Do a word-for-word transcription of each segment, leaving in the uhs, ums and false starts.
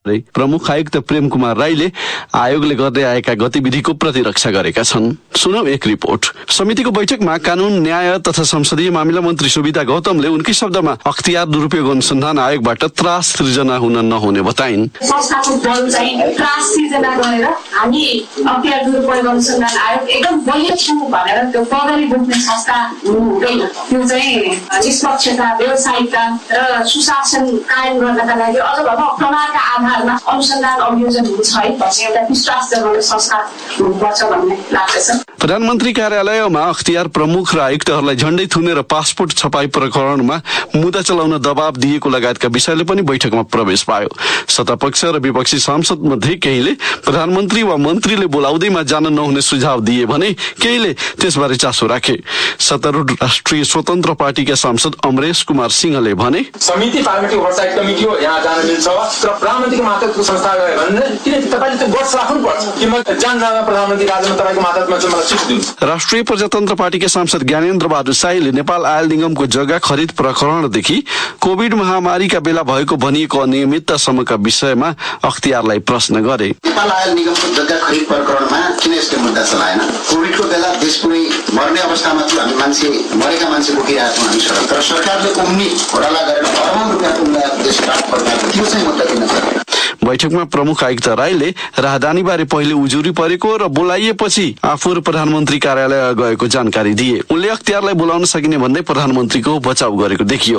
प्रमुख आयुक्त प्रेम कुमार राईले आयोगले गर्दै आएका गतिविधिको प्रतिरक्षा गरेका छन्। सुनौ एक रिपोर्ट। समितिको बैठकमा कानून, न्याय तथा संसदीय मामिला मन्त्री सुविधा गौतमले उनकै शब्दमा अख्तियार दुरुपयोग अनुसन्धान आयोगबाट त्रास सृजना हुन नहुने बताइन्। संस्थाको दल चाहिँ त्रास सृजना गरेर हामी अख्तियार दुरुपयोग अनुसन्धान आयोग एकदम बलियो छु भनेर त्यो पगरी बोक्ने संस्था हुँदैन। त्यो चाहिँ निष्पक्षता, व्यवसायिकता र सुशासन कायम गर्नका लागि अझ भनौँ प्रमाणका आधारमा अनुसन्धान अभियोजन हुन्छ है भन्ने एउटा विश्वास जगाउने संस्था हुनुपर्छ भन्ने लाग्दछ। प्रधानमन्त्री कार्यालयमा अख्तियार प्रमुख र आयुक्तहरूलाई झण्डै थुनेर पासपोर्ट छपाई प्रकरणमा मुद्दा चलाउन दबाब दिएको लगायतका विषयले पनि बैठकमा प्रवेश पायो। सत्तापक्ष र विपक्षी सांसद मध्ये केहीले प्रधानमन्त्री वा मन्त्रीले बोलाउँदैमा जान नहुने सुझाव दिए भने केहीले त्यसबारे चासो राखे। सत्तारूढ राष्ट्रिय स्वतन्त्र पार्टीका सांसद अमरेश कुमार सिंहले भने समिति पार्लियामेन्ट्री ओभरसाइट कमिटी हो, यहाँ जान मिल्छ र प्रधानमन्त्रीको मातहतको संस्था गयो भने किन तपाईले त्यो गट्स राख्नुपर्छ कि म जान्न प्रधानमन्त्री राज्यमा तपाईको मातहतमा चाहिँ मलाई सिट दिनु। राष्ट्रिय प्रजातन्त्र पार्टीका सांसद ज्ञानेन्द्र बहादुर साईले नेपाल आयल निगमको जग्गा खरिद प्रकरणदेखि कोभिड महामारीका बेला भएको भनिएको अनियमिततासम्मका विषयमा अख्तियारलाई प्रश्न गरे। नेपाल आयल निगमको जग्गा खरिद प्रकरणमा किन यस्तो मुद्दा चलाएन? कोभिडको बेला देश पुरै मर्ने अवस्थामा थियो, हामी मान्छे मरेका मान्छे बोकिरहेका छौँ हामी सडक, तर सरकारले उम्मी घोडाला गरेर अरबौं रुपियाँको देश प्राप्त गर्दा त्यो चाहिँ मुद्दा किन छ? बैठकमा प्रमुख आयुक्त राईले राहदानीबारे पहिले उजुरी परेको र बोलाइएपछि आफू र प्रधानमन्त्री कार्यालय गएको जानकारी दिए। उनले अख्तियारलाई बोलाउन सकिने भन्दै प्रधानमन्त्रीको बचाउ गरेको देखियो।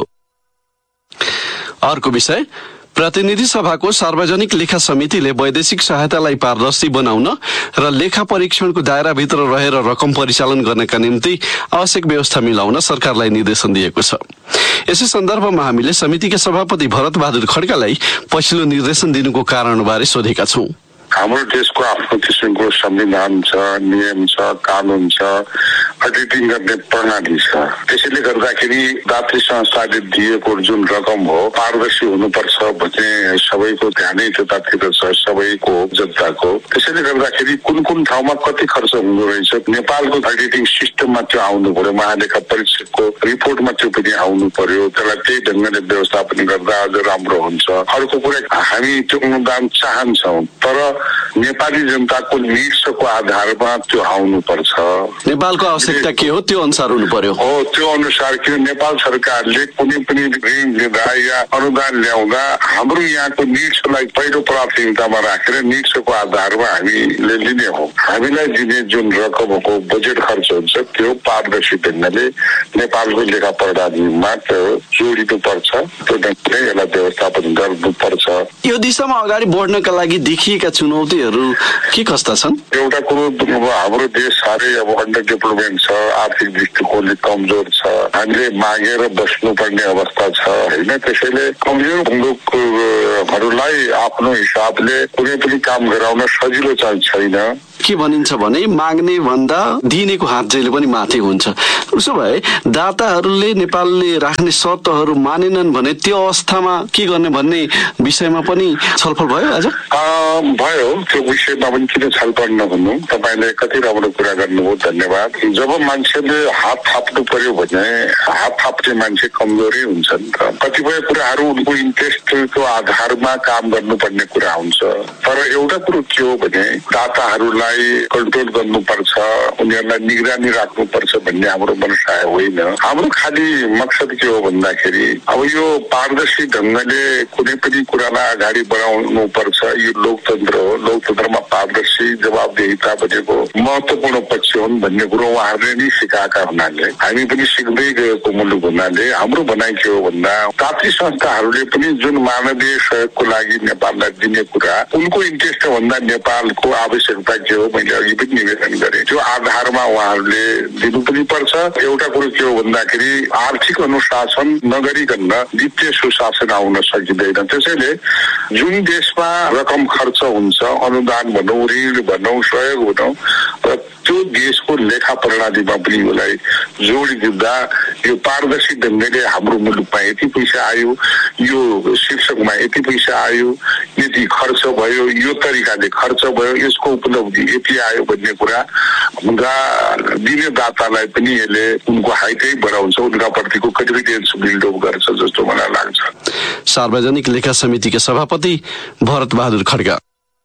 अर्को विषय, प्रतिनिधि सभाको सार्वजनिक लेखा समितिले वैदेशिक सहायतालाई पारदर्शी बनाउन र लेखा परीक्षणको दायराभित्र रहेर रकम परिचालन गर्नका निम्ति आवश्यक व्यवस्था मिलाउन सरकारलाई निर्देशन दिएको छ। यसै सन्दर्भमा हामीले समितिका सभापति भरत बहादुर खड्कालाई पछिल्लो निर्देशन दिनुको कारणबारे सोधेका छौं। हाम्रो देशको आफ्नो किसिमको संविधान छ, नियम छ, कानून छ, अडिटिङ गर्ने प्रणाली छ। त्यसैले गर्दाखेरि दात्री संस्थाले दिएको जुन रकम हो पारदर्शी हुनुपर्छ भन्ने सबैको ध्यानै त्यतातिर छ, सबैको जनताको। त्यसैले गर्दाखेरि कुन कुन ठाउँमा कति खर्च हुँदो रहेछ नेपालको अडिटिङ सिस्टममा त्यो आउनु पर्यो, महालेखा परीक्षकको रिपोर्टमा त्यो पनि आउनु पर्यो। त्यसलाई त्यही ढङ्गले व्यवस्थापन गर्दा अझ राम्रो हुन्छ। अर्को कुरा, हामी त्यो अनुदान चाहन्छौँ तर नेपाली जनताको निड्सको आधारमा त्यो आउनु पर्छ। नेपालको आवश्यकता के हो त्यो अनुसार हुनु पर्यो। हो, त्यो अनुसार किन नेपाल सरकारले कुनै पनि ऋण दिँदा या अनुदान ल्याउँदा हाम्रो यहाँको निड्सलाई पहिलो प्राथमिकतामा राखेर निड्सको आधारमा हामीले लिने हो। हामीलाई दिने जुन रकमको बजेट खर्च हुन्छ त्यो पारदर्शी ढङ्गले नेपालको लेखा प्रणालीमा त्यो जोडिनु पर्छ। त्यो ढङ्गले यसलाई व्यवस्थापन गर्नुपर्छ। यो दिशामा अगाडि बढ्नका लागि देखिएका चुनौतीहरू के कस्ता छन्? एउटा कुरो, हाम्रो देश साह्रै अब अन्डर डेभलपमेन्ट छ, आर्थिक दृष्टिकोणले कमजोर छ, हामीले मागेर बस्नुपर्ने अवस्था छ होइन। त्यसैले कमजोर मुलुकहरूलाई आफ्नो हिसाबले कुनै पनि काम गराउन सजिलो चाहिँ छैन। के भनिन्छ भने माग्ने भन्दा दिनेको हात जहिले पनि माथि हुन्छ। उसो भए दाताहरूले नेपालले राख्ने शर्तहरू मानेनन् भने त्यो अवस्थामा के गर्ने भन्ने विषयमा पनि छलफल भयो। आज भयो, त्यो विषयमा पनि किन छलफल नहुनु? तपाईँले कति राम्रो कुरा गर्नुभयो, धन्यवाद। जब मान्छेले हात थाप्नु पर्यो भने हात थाप्ने मान्छे कमजोरै हुन्छन्। कतिपय कुराहरू उनको इन्ट्रेस्टको आधारमा काम गर्नुपर्ने कुरा हुन्छ। तर एउटा कुरो के हो भने दाताहरूलाई कन्ट्रोल गर्नुपर्छ, उनीहरूलाई निगरानी राख्नुपर्छ भन्ने हाम्रो मनसाय होइन। हाम्रो खालि मकसद के हो भन्दाखेरि अब यो पारदर्शी ढङ्गले कुनै पनि कुरालाई अगाडि बढाउनु पर्छ। यो लोकतन्त्र हो, लोकतन्त्रमा पारदर्शी जवाबदेहिता भनेको महत्त्वपूर्ण पक्ष हुन् भन्ने कुरो उहाँहरूले नै सिकाएका हुनाले हामी पनि सिक्दै गएको मुलुक हुनाले हाम्रो भनाइ के हो भन्दा दात्री संस्थाहरूले पनि जुन मानवीय सहयोगको लागि नेपाललाई दिने कुरा उनको इन्ट्रेस्ट भन्दा नेपालको आवश्यकता के हो मैले अघि पनि निवेदन गरेँ। त्यो आधारमा उहाँहरूले दिनु पनि पर्छ। एउटा कुरो के हो भन्दाखेरि आर्थिक अनुशासन नगरिकन वित्तीय सुशासन आउन सकिँदैन। त्यसैले जुन देशमा रकम खर्च हुन्छ, अनुदान भनौँ, ऋण भनौँ, सहयोग भनौँ, र त्यो देशको लेखा प्रणालीमा पनि उसलाई जोडिदिँदा यो पारदर्शी ढङ्गले हाम्रो मुलुकमा यति पैसा आयो, यो शीर्षकमा यति पैसा आयो, यति खर्च भयो, यो तरिकाले खर्च भयो, यसको उपलब्धि यति आयो भन्ने कुरा उनका दिने दातालाई पनि यसले उनको हाइटै बढाउँछ, उनका प्रतिको कन्फिडेन्स बिल्डअप गर्छ जस्तो मलाई लाग्छ। सार्वजनिक लेखा समितिका सभापति भरत बहादुर खड्का।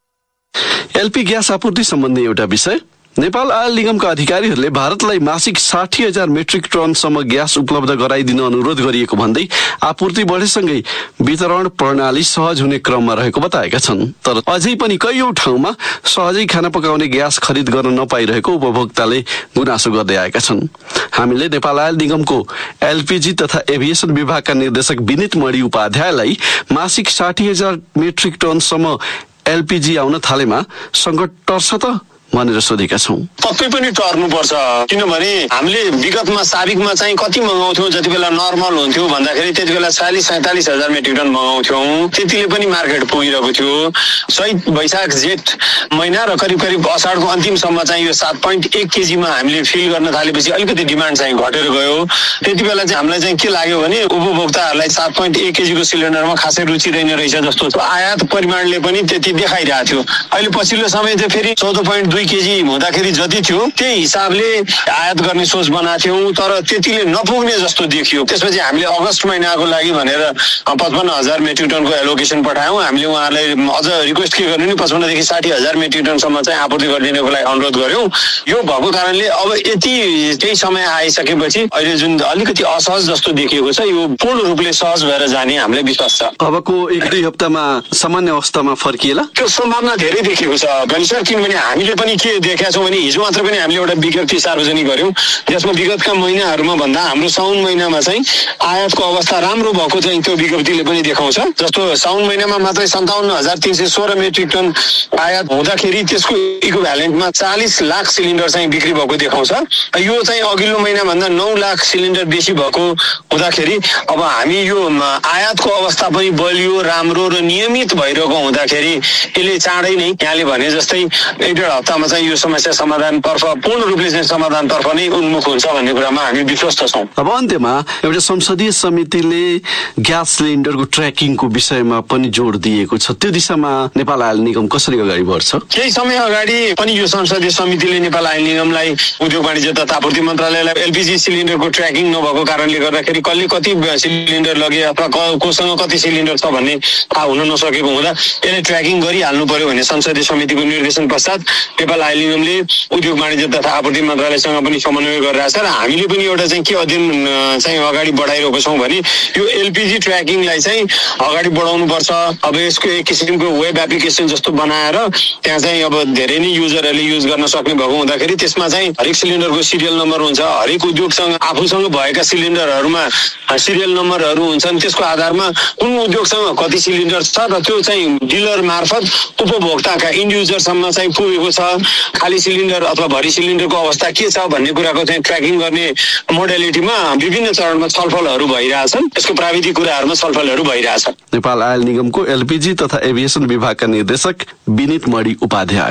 एलपी ग्यास आपूर्ति सम्बन्धी एउटा विषय। नेपाल आयल निगमका अधिकारीहरूले भारतलाई मासिक साठी हजार मेट्रिक टनसम्म ग्यास उपलब्ध गराइदिन अनुरोध गरिएको भन्दै आपूर्ति बढेसँगै वितरण प्रणाली सहज हुने क्रममा रहेको बताएका छन्। तर अझै पनि कैयौं ठाउँमा सहजै खाना पकाउने ग्यास खरिद गर्न नपाइरहेको उपभोक्ताले गुनासो गर्दै आएका छन्। हामीले नेपाल आयल निगमको एलपीजी तथा एभिएसन विभागका निर्देशक विनित मणि उपाध्यायलाई मासिक साठी हजार मेट्रिक टनसम्म एलपीजी आउन थालेमा संकट टर्छ त भनेर सोधेका छौं। पक्कै पनि टर्नुपर्छ, किनभने हामीले विगतमा साबिकमा चाहिँ कति मगाउँथ्यौं, जति बेला नर्मल हुन्थ्यो भन्दाखेरि त्यति बेला चालिस सैतालिस हजार मेट्रिक टन मगाउँथ्यौं, त्यतिले पनि मार्केट पुगिरहेको थियो। चैत वैशाख जेठ महिना र करिब करिब असाढको अन्तिमसम्म चाहिँ यो सात पोइन्ट एक केजीमा हामीले फिल गर्न थालेपछि अलिकति डिमान्ड चाहिँ घटेर गयो। त्यति बेला चाहिँ हामीलाई चाहिँ के लाग्यो भने उपभोक्ताहरूलाई सात पोइन्ट एक केजीको सिलिन्डरमा खासै रुचि रहेन रहेछ जस्तो आयात परिमाणले पनि त्यति देखाइरहेको थियो। अहिले पछिल्लो समय चाहिँ फेरि चौध पोइन्ट दुई केजी हुँदाखेरि जति थियो त्यही हिसाबले आयात गर्ने सोच बनाएको थियौँ, तर त्यतिले नपुग्ने जस्तो देखियो। त्यसपछि हामीले अगस्त महिनाको लागि भनेर पचपन्न हजार मेट्रिक टनको एलोकेसन पठायौँ। हामीले उहाँहरूलाई अझ रिक्वेस्ट के गर्नु नि पचपन्नदेखि साठी हजार मेट्रिक टनसम्म चाहिँ आपूर्ति गरिदिनको लागि अनुरोध गर्यौँ। यो भएको कारणले अब यति केही समय आइसकेपछि अहिले जुन अलिकति असहज जस्तो देखिएको छ यो पूर्ण रूपले सहज भएर जाने हामीलाई विश्वास छ। अबको एक दुई हप्तामा सामान्य अवस्थामा फर्किएला त्यो सम्भावना धेरै देखिएको छ सर, किनभने हामीले पनि के देखेका छौँ भने हिजो मात्र पनि हामीले एउटा विज्ञप्ति सार्वजनिक गर्यौँ जसमा विगतका महिनाहरूमा भन्दा हाम्रो साउन महिनामा चाहिँ आयातको अवस्था राम्रो भएको चाहिँ त्यो विज्ञप्तिले पनि देखाउँछ। जस्तो साउन महिनामा मात्रै सन्ताउन्न हजार तीन सय सोह्र मेट्रिक टन आयात हुँदाखेरि त्यसको इक्विभ्यालेन्टमा चालिस लाख सिलिन्डर चाहिँ बिक्री भएको देखाउँछ। यो चाहिँ अघिल्लो महिना भन्दा नौ लाख सिलिन्डर बेसी भएको हुँदाखेरि अब हामी यो आयातको अवस्था पनि बलियो राम्रो र नियमित भइरहेको हुँदाखेरि यसले चाँडै नै यहाँले भने जस्तै एक डेढ हप्तामा चाहिँ यो समस्या समाधानतर्फ पूर्ण रूपले चाहिँ समाधानतर्फ नै उन्मुख हुन्छ भन्ने कुरामा हामी विश्वस्त छौँ। अब अन्त्यमा एउटा संसदीय समितिले ग्यास सिलिन्डरको ट्र्याकिङको विषयमा पनि जोड दिएको छ, त्यो दिशामा नेपाल आयल निगम कसरी अगाडि बढ्छ? केही समय अगाडि पनि यो संसदीय समितिले नेपाल आयल निगमलाई उद्योग वाणिज्य तथा आपूर्ति मन्त्रालयलाई एलपीजी सिलिन्डरको ट्र्याकिङ नभएको कारणले गर्दाखेरि कसले कति सिलिन्डर लगे अथवा कोसँग कति सिलिन्डर छ भन्ने थाहा हुन नसकेको हुँदा यसले ट्र्याकिङ गरिहाल्नु पर्यो भन्ने संसदीय समितिको निर्देशन पश्चात नेपाल आयल निगमले उद्योग वाणिज्य तथा आपूर्ति मन्त्रालयसँग पनि समन्वय गरिरहेछ र हामीले पनि एउटा चाहिँ के अध्ययन चाहिँ अगाडि बढाइरहेको छौँ भने यो एलपीजी ट्र्याकिङलाई चाहिँ अगाडि बढाउनु पर्छ। अब यसको एक किसिमको वेब एप्लिकेसन जस्तो बनाएर त्यहाँ चाहिँ अब धेरै नै युजरहरूले युज गर्न सक्ने भएको हुँदाखेरि त्यसमा चाहिँ हरेक सिलिन्डरको सिरियल नम्बर हुन्छ, हरेक उद्योगसँग आफूसँग भएका सिलिन्डरहरूमा सिरियल नम्बरहरू हुन्छन्, त्यसको आधारमा कुन उद्योगसँग कति सिलिन्डर छ र त्यो चाहिँ डिलर मार्फत उपभोक्ताका इन्ड युजरसम्म चाहिँ पुगेको छ, खाली सिलिन्डर अथवा भरि सिलिन्डरको अवस्था के छ भन्ने कुराको चाहिँ ट्र्याकिङ गर्ने मोडालिटीमा विभिन्न चरणमा छलफलहरू भइरहेछन्। यसको प्राविधिक कुराहरूमा छलफलहरू भइरहेछ। नेपाल आयल निगमको एलपीजी तथा एभिएसन विभागका निर्देशक विनित मणि उपाध्याय।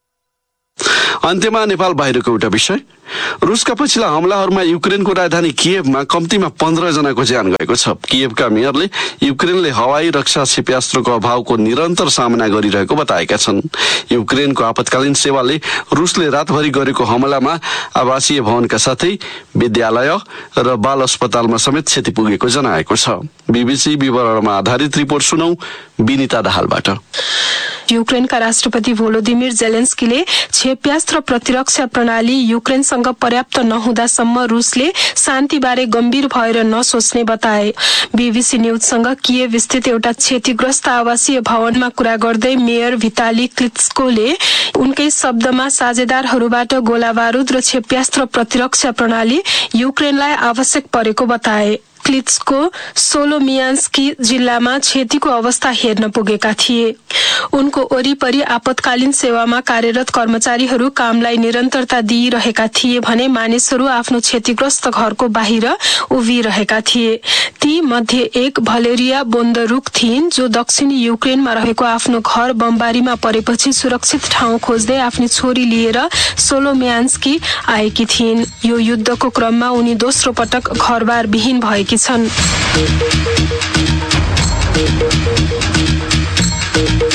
अन्त्यमा नेपाल बाहिरको एउटा विषय। रुसका पछिल्ला हमलाहरूमा युक्रेनको राजधानी किएभमा कम्तीमा पन्ध्र जनाको ज्यान गएको छ। किएभका मेयरले युक्रेनले हवाई रक्षा क्षेप्यास्त्रको अभावको निरन्तर सामना गरिरहेको बताएका छन्। युक्रेनको आपतकालीन सेवाले रुसले रातभरि गरेको हमलामा आवासीय भवनका साथै विद्यालय र बाल अस्पतालमा समेत क्षति पुगेको जनाएको छ। बीबीसी विवरणमा आधारित रिपोर्ट सुनौ विनिता दाहालबाट। युक्रेनका राष्ट्रपति भोलोदिमिर जेलेन्स्कीले क्षेप्यास्त्र प्रतिरक्षा प्रणाली युक्रेनसँग पर्याप्त नहुँदासम्म रुसले शान्तिबारे गम्भीर भएर नसोच्ने बताए। बीबीसी न्यूजसँग किएभ स्थित एउटा क्षतिग्रस्त आवासीय भवनमा कुरा गर्दै मेयर भिताली क्लित्स्कोले उनकै शब्दमा साझेदारहरूबाट गोलाबारूद र क्षेप्यास्त्र प्रतिरक्षा प्रणाली युक्रेनलाई आवश्यक परेको बताए। क्लित्स्को सोलोमियान्स्की जिल्लामा क्षतिको अवस्था हेर्न पुगेका थिए। उनको वरिपरि आपतकालीन सेवामा कार्यरत कर्मचारीहरू कामलाई निरन्तरता दिइरहेका थिए भने मानिसहरू आफ्नो क्षतिग्रस्त घरको बाहिर उभिरहेका थिए। ती मध्ये एक भलेरिया बोन्दरुक थिइन् जो दक्षिणी युक्रेनमा रहेको आफ्नो घर बमबारीमा परेपछि सुरक्षित ठाउँ खोज्दै आफ्नो छोरी लिएर सोलोमियान्स्की आएकी थिइन्। यो युद्धको क्रममा उनी दोस्रो पटक घरबार विहीन भएकी छन्।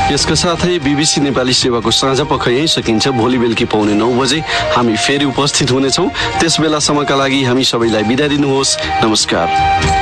यसका साथै बीबीसी नेपाली सेवाको साँझ पख यही सकिन्छ। भोलि बेलुकी पाउने नौ बजे हामी फेरि उपस्थित हुनेछौँ। त्यस बेलासम्मका लागि हामी सबैलाई बिदा दिनुहोस्। नमस्कार।